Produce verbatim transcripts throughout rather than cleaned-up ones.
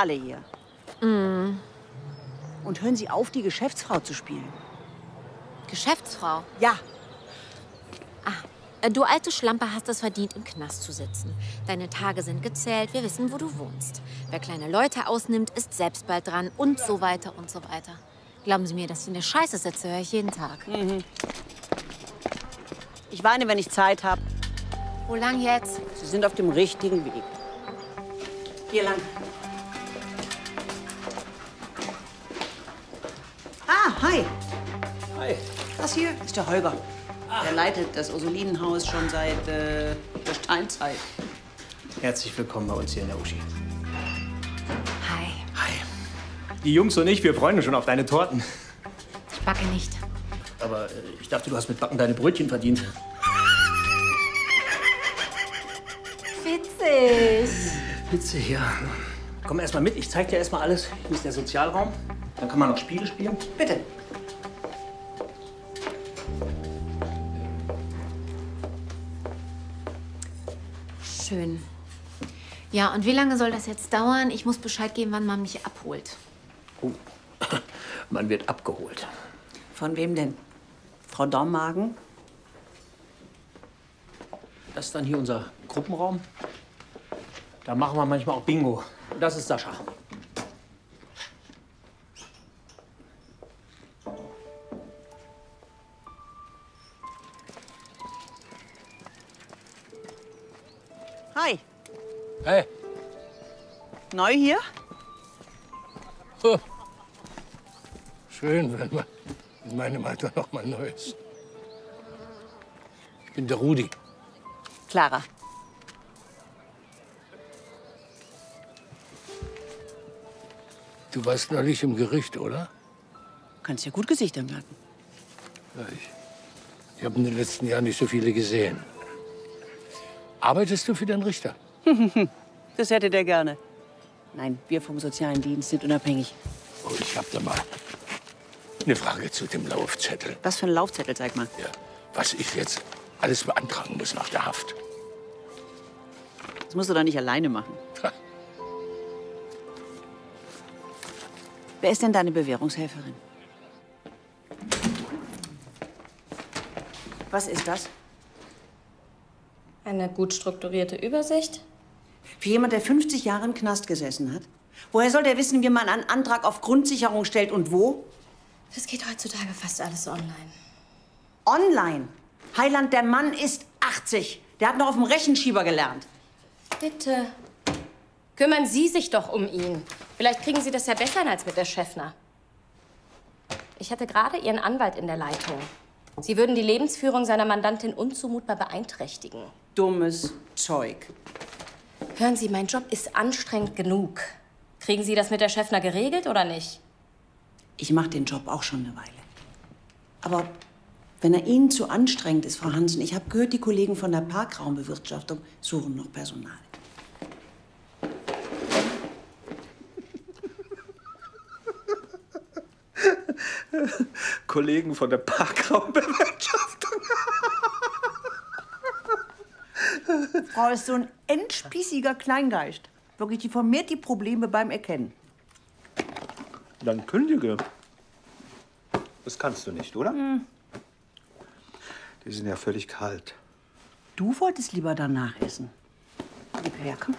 alle hier. Mm. Und hören Sie auf, die Geschäftsfrau zu spielen. Geschäftsfrau? Ja. Ah, du alte Schlampe hast es verdient, im Knast zu sitzen. Deine Tage sind gezählt, wir wissen, wo du wohnst. Wer kleine Leute ausnimmt, ist selbst bald dran und so weiter und so weiter. Glauben Sie mir, dass ich in der Scheiße sitze, höre ich jeden Tag. Mhm. Ich weine, wenn ich Zeit habe. Wo lang jetzt? Sie sind auf dem richtigen Weg. Hier lang. Ah, hi. Hi. Das hier ist der Holger. Ah. Er leitet das Ursulinenhaus schon seit äh, der Steinzeit. Herzlich willkommen bei uns hier in der Uschi. Hi. Hi. Die Jungs und ich, wir freuen uns schon auf deine Torten. Ich backe nicht. Aber äh, ich dachte, du hast mit Backen deine Brötchen verdient. Witzig. Witzig, ja. Komm erst mal mit, ich zeig dir erst mal alles. Hier ist der Sozialraum. Dann kann man noch Spiele spielen. Bitte. Schön. Ja, und wie lange soll das jetzt dauern? Ich muss Bescheid geben, wann man mich abholt. Oh, man wird abgeholt. Von wem denn? Frau Dormagen? Das ist dann hier unser Gruppenraum. Da machen wir manchmal auch Bingo. Das ist Sascha. Hi. Hey. Neu hier? Oh. Schön, wenn man in meinem Alter noch mal neu ist. Ich bin der Rudi. Clara. Du warst neulich im Gericht, oder? Du kannst ja gut Gesichter merken. Ja, ich ich habe in den letzten Jahren nicht so viele gesehen. Arbeitest du für den Richter? Das hätte der gerne. Nein, wir vom sozialen Dienst sind unabhängig. Oh, ich habe da mal eine Frage zu dem Laufzettel. Was für ein Laufzettel, sag mal. Ja, was ich jetzt alles beantragen muss nach der Haft. Das musst du doch nicht alleine machen. Ha. Wer ist denn deine Bewährungshelferin? Was ist das? Eine gut strukturierte Übersicht. Für jemand, der fünfzig Jahre im Knast gesessen hat? Woher soll der wissen, wie man einen Antrag auf Grundsicherung stellt und wo? Das geht heutzutage fast alles online. Online? Heiland, der Mann ist achtzig. Der hat noch auf dem Rechenschieber gelernt. Bitte. Kümmern Sie sich doch um ihn. Vielleicht kriegen Sie das ja besser als mit der Schäffner. Ich hatte gerade Ihren Anwalt in der Leitung. Sie würden die Lebensführung seiner Mandantin unzumutbar beeinträchtigen. Dummes Zeug. Hören Sie, mein Job ist anstrengend genug. Kriegen Sie das mit der Schäffner geregelt oder nicht? Ich mache den Job auch schon eine Weile. Aber wenn er Ihnen zu anstrengend ist, Frau Hansen, ich habe gehört, die Kollegen von der Parkraumbewirtschaftung suchen noch Personal. Kollegen von der Parkraumbewirtschaftung. Frau ist so ein endspießiger Kleingeist. Wirklich, die vermehrt die Probleme beim Erkennen. Dann kündige. Das kannst du nicht, oder? Hm. Die sind ja völlig kalt. Du wolltest lieber danach essen. Gib her, komm.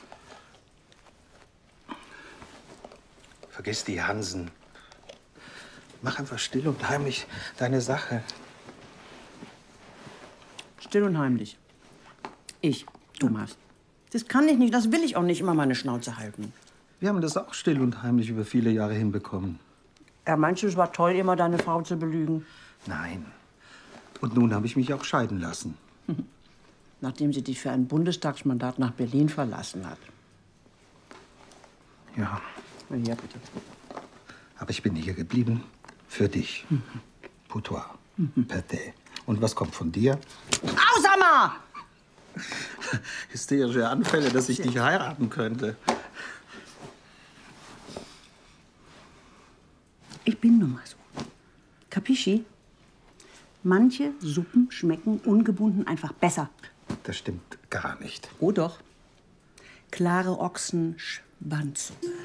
Vergiss die Hansen. Mach einfach still und heimlich deine Sache. Still und heimlich. Ich, Thomas. Das kann ich nicht, das will ich auch nicht, immer meine Schnauze halten. Wir haben das auch still und heimlich über viele Jahre hinbekommen. Ja, meinst du, es war toll, immer deine Frau zu belügen? Nein. Und nun habe ich mich auch scheiden lassen. Nachdem sie dich für ein Bundestagsmandat nach Berlin verlassen hat. Ja. Ja, bitte. Aber ich bin hier geblieben. Für dich. Mhm. Pour mhm. Pate. Und was kommt von dir? Au, sag mal! Hysterische Anfälle, dass ich dich heiraten könnte. Ich bin nun mal so. Capisci? Manche Suppen schmecken ungebunden einfach besser. Das stimmt gar nicht. Oh doch. Klare Ochsenschwanzsuppe.